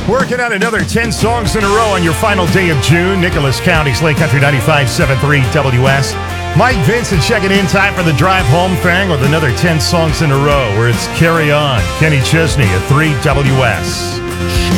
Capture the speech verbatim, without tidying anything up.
Working out another ten songs in a row on your final day of June. Nicholas County's Lake Country ninety-five point seven three W S. Mike Vincent checking in time for the drive home thing with another ten songs in a row where it's Carry On. Kenny Chesney at three W S.